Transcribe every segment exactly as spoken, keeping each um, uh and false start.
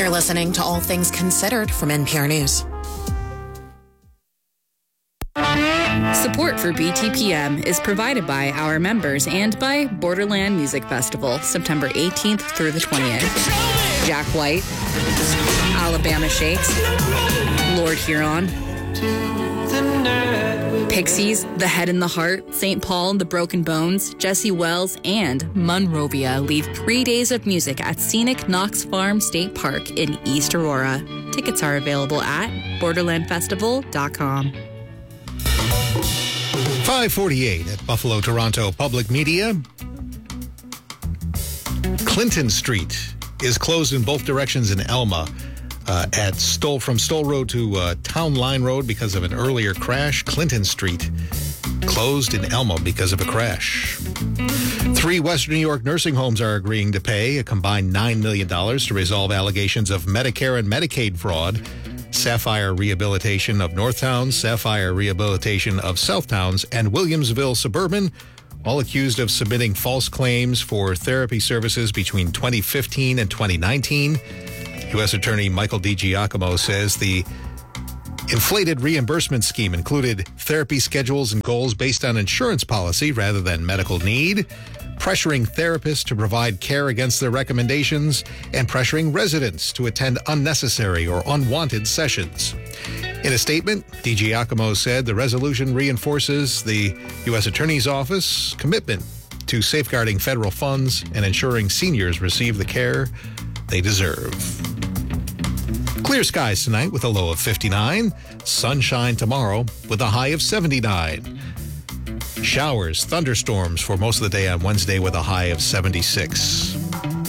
You're listening to All Things Considered from N P R News. Support for B T P M is provided by our members and by Borderland Music Festival, September eighteenth through the twentieth. Jack White, Alabama Shakes, Lord Huron, Pixies, The Head and the Heart, Saint Paul and the Broken Bones, Jesse Wells, and Monrovia lead three days of music at scenic Knox Farm State Park in East Aurora. Tickets are available at borderland festival dot com. five forty-eight at Buffalo Toronto Public Media. Clinton Street is closed in both directions in Elma. Uh, at Stoll from Stoll Road to uh, Town Line Road because of an earlier crash. Clinton Street closed in Elma because of a crash. Three Western New York nursing homes are agreeing to pay a combined nine million dollars to resolve allegations of Medicare and Medicaid fraud. Sapphire Rehabilitation of Northtowns, Sapphire Rehabilitation of Southtowns, and Williamsville Suburban, all accused of submitting false claims for therapy services between twenty fifteen and twenty nineteen. U S Attorney Michael DiGiacomo says the inflated reimbursement scheme included therapy schedules and goals based on insurance policy rather than medical need, pressuring therapists to provide care against their recommendations, and pressuring residents to attend unnecessary or unwanted sessions. In a statement, DiGiacomo said the resolution reinforces the U S Attorney's Office commitment to safeguarding federal funds and ensuring seniors receive the care they deserve. Clear skies tonight with a low of fifty-nine. Sunshine tomorrow with a high of seventy-nine. Showers, thunderstorms for most of the day on Wednesday with a high of seventy-six.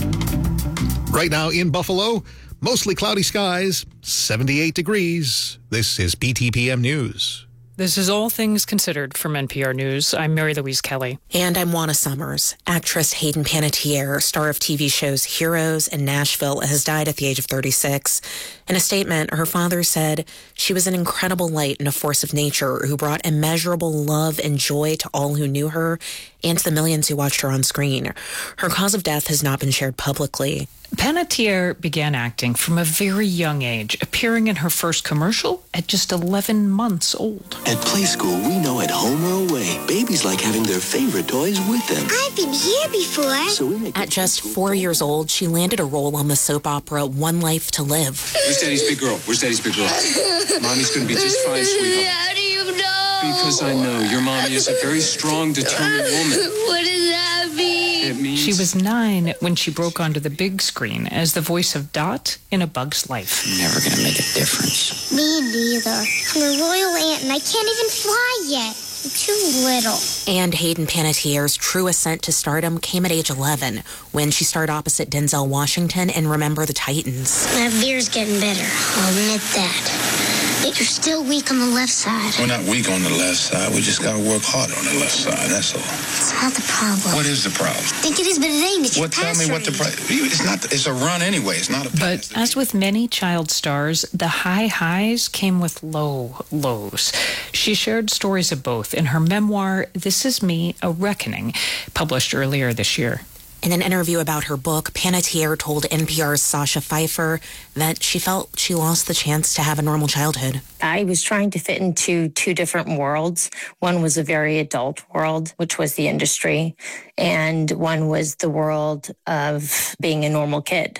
Right now in Buffalo, mostly cloudy skies, seventy-eight degrees. This is B T P M News. This is All Things Considered from N P R News. I'm Mary Louise Kelly. And I'm Juana Summers. Actress Hayden Panettiere, star of T V shows Heroes and Nashville, has died at the age of thirty-six. In a statement, her father said she was an incredible light and a force of nature who brought immeasurable love and joy to all who knew her and to the millions who watched her on screen. Her cause of death has not been shared publicly. Panettiere began acting from a very young age, appearing in her first commercial at just eleven months old. At Play School, we know at home or away, babies like having their favorite toys with them. I've been here before. So we make At just four years old, she landed a role on the soap opera One Life to Live. Where's Daddy's big girl? Where's Daddy's big girl? Mommy's going to be just fine, sweetheart. How do you know? Because I know your mommy is a very strong, determined woman. What does that mean? It means She was nine when she broke onto the big screen as the voice of Dot in A Bug's Life. never going to make a difference. Me neither. I'm a royal ant and I can't even fly yet. I'm too little. And Hayden Panettiere's true ascent to stardom came at age eleven when she starred opposite Denzel Washington in Remember the Titans. My beer's getting better. I'll admit that. But you're still weak on the left side. We're not weak on the left side. We just got to work harder on the left side. That's all. It's not the problem. What is the problem? I think it is, but it ain't. It's your What? Tell pass me what the rate. problem. It's not. It's a run anyway. It's not a pass. But as with many child stars, the high highs came with low lows. She shared stories of both in her memoir, This Is Me, A Reckoning, published earlier this year. In an interview about her book, Panettiere told N P R's Sasha Pfeiffer that she felt she lost the chance to have a normal childhood. I was trying to fit into two different worlds. One was a very adult world, which was the industry, and one was the world of being a normal kid,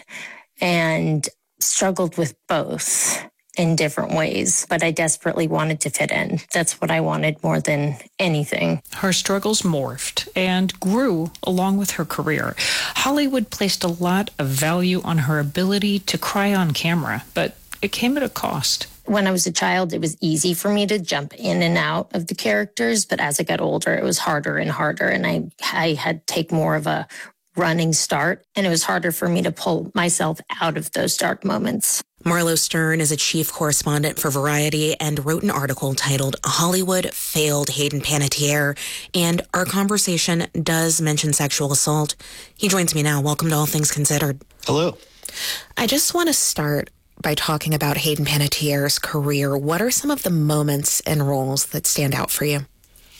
and struggled with both in different ways, but I desperately wanted to fit in. That's what I wanted more than anything. Her struggles morphed and grew along with her career. Hollywood placed a lot of value on her ability to cry on camera, but it came at a cost. When I was a child, it was easy for me to jump in and out of the characters, but as I got older, it was harder and harder, and I, I had to take more of a running start, and it was harder for me to pull myself out of those dark moments. Marlo Stern is a chief correspondent for Variety and wrote an article titled Hollywood Failed Hayden Panettiere, and our conversation does mention sexual assault. He joins me now. Welcome to All Things Considered. Hello. I just want to start by talking about Hayden Panettiere's career. What are some of the moments and roles that stand out for you?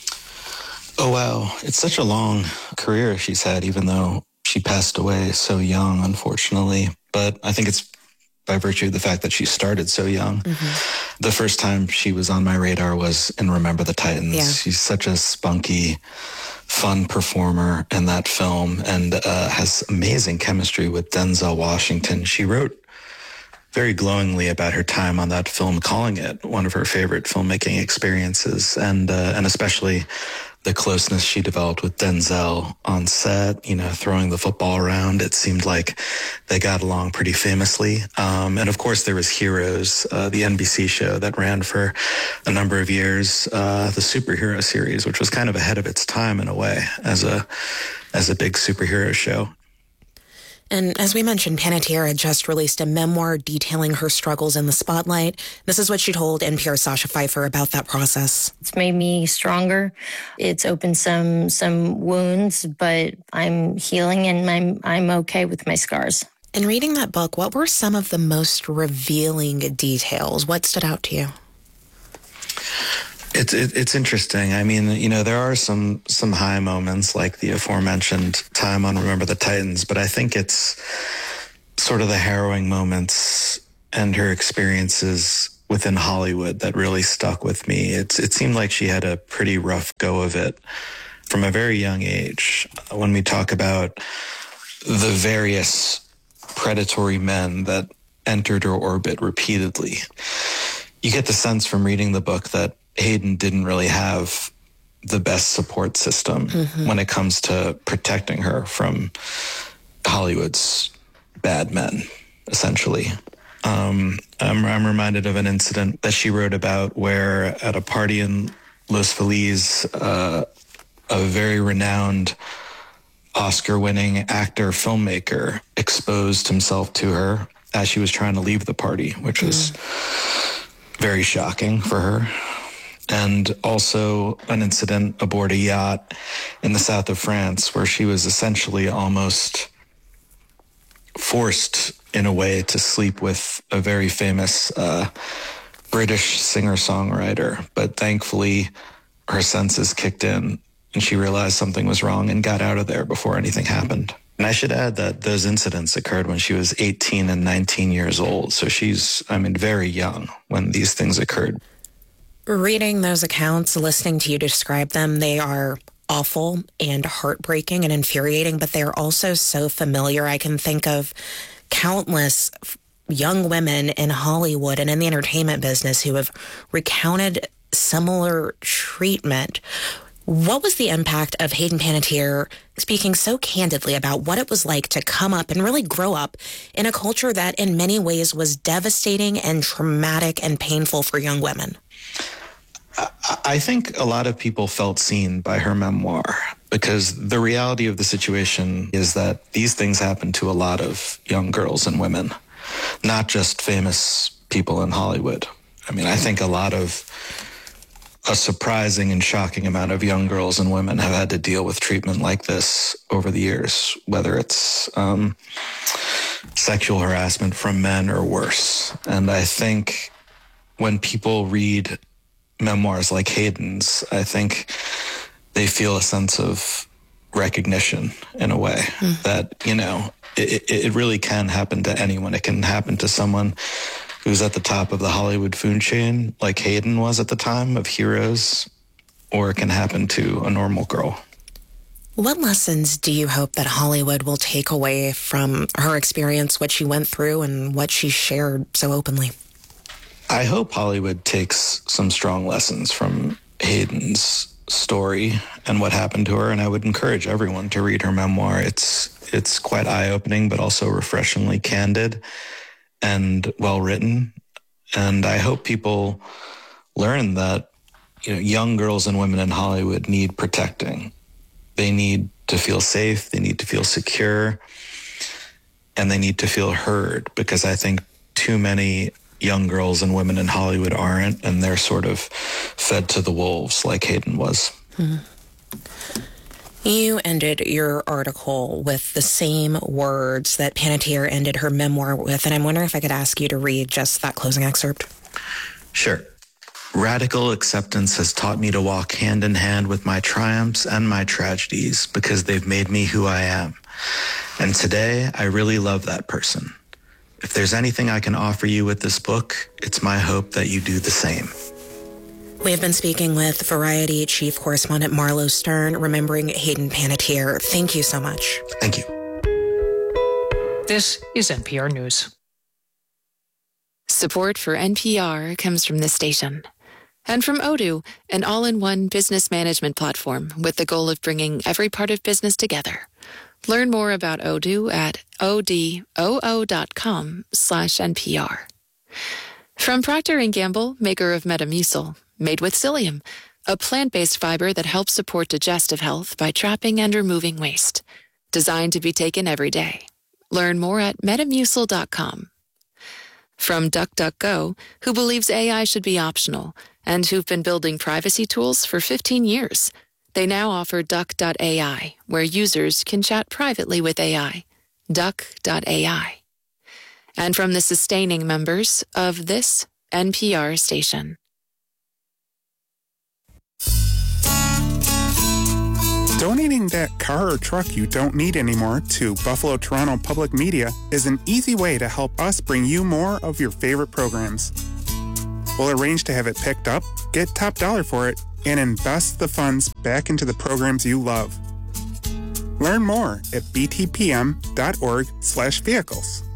Oh, wow. It's such a long career she's had, even though she passed away so young, unfortunately. But I think it's by virtue of the fact that she started so young. Mm-hmm. The first time she was on my radar was in Remember the Titans. Yeah. She's such a spunky, fun performer in that film, and uh, has amazing chemistry with Denzel Washington. She wrote very glowingly about her time on that film, calling it one of her favorite filmmaking experiences, and uh, and especially the closeness she developed with Denzel on set, you know, throwing the football around. It seemed like they got along pretty famously. Um, and of course, there was Heroes, uh, the N B C show that ran for a number of years, uh, the superhero series, which was kind of ahead of its time in a way as a as a big superhero show. And as we mentioned, Panettiere had just released a memoir detailing her struggles in the spotlight. This is what she told N P R's Sasha Pfeiffer about that process. It's made me stronger. It's opened some some wounds, but I'm healing and I'm I'm okay with my scars. In reading that book, what were some of the most revealing details? What stood out to you? It's it, it's interesting. I mean, you know, there are some some high moments like the aforementioned time on Remember the Titans, but I think it's sort of the harrowing moments and her experiences within Hollywood that really stuck with me. It's it seemed like she had a pretty rough go of it from a very young age. When we talk about the various predatory men that entered her orbit repeatedly, you get the sense from reading the book that Hayden didn't really have the best support system mm-hmm. when it comes to protecting her from Hollywood's bad men, essentially. Um, I'm, I'm reminded of an incident that she wrote about where at a party in Los Feliz, uh, a very renowned Oscar-winning actor, filmmaker exposed himself to her as she was trying to leave the party, which was mm. very shocking for her. And also an incident aboard a yacht in the south of France where she was essentially almost forced in a way to sleep with a very famous uh, British singer-songwriter. But thankfully, her senses kicked in and she realized something was wrong and got out of there before anything happened. And I should add that those incidents occurred when she was eighteen and nineteen years old. So she's, I mean, very young when these things occurred. Reading those accounts, listening to you describe them, they are awful and heartbreaking and infuriating, but they are also so familiar. I can think of countless young women in Hollywood and in the entertainment business who have recounted similar treatment. What was the impact of Hayden Panettiere speaking so candidly about what it was like to come up and really grow up in a culture that in many ways was devastating and traumatic and painful for young women? I think a lot of people felt seen by her memoir because the reality of the situation is that these things happen to a lot of young girls and women, not just famous people in Hollywood. I mean, I think a lot of a surprising and shocking amount of young girls and women have had to deal with treatment like this over the years, whether it's um, sexual harassment from men or worse. And I think when people read memoirs like Hayden's, I think they feel a sense of recognition in a way mm. that, you know, it, it really can happen to anyone. It can happen to someone who's at the top of the Hollywood food chain, like Hayden was at the time of Heroes, or it can happen to a normal girl. What lessons do you hope that Hollywood will take away from her experience, what she went through, and what she shared so openly? I hope Hollywood takes some strong lessons from Hayden's story and what happened to her, and I would encourage everyone to read her memoir. It's it's quite eye-opening, but also refreshingly candid and well-written. And I hope people learn that, you know, young girls and women in Hollywood need protecting. They need to feel safe, they need to feel secure, and they need to feel heard, because I think too many young girls and women in Hollywood aren't, and they're sort of fed to the wolves like Hayden was. Mm-hmm. You ended your article with the same words that Panettiere ended her memoir with, and I'm wondering if I could ask you to read just that closing excerpt. Sure. Radical acceptance has taught me to walk hand in hand with my triumphs and my tragedies because they've made me who I am. And today, I really love that person. If there's anything I can offer you with this book, it's my hope that you do the same. We have been speaking with Variety Chief Correspondent Marlo Stern, remembering Hayden Panettiere. Thank you so much. Thank you. This is N P R News. Support for N P R comes from this station. And from Odoo, an all-in-one business management platform with the goal of bringing every part of business together. Learn more about Odoo at odoo.com slash NPR. From Procter and Gamble, maker of Metamucil, made with psyllium, a plant-based fiber that helps support digestive health by trapping and removing waste. Designed to be taken every day. Learn more at metamucil dot com. From DuckDuckGo, who believes A I should be optional and who've been building privacy tools for fifteen years. They now offer Duck dot A I, where users can chat privately with A I. Duck dot A I. And from the sustaining members of this N P R station. Donating that car or truck you don't need anymore to Buffalo Toronto Public Media is an easy way to help us bring you more of your favorite programs. We'll arrange to have it picked up, get top dollar for it, and invest the funds back into the programs you love. Learn more at btpm.org slash vehicles.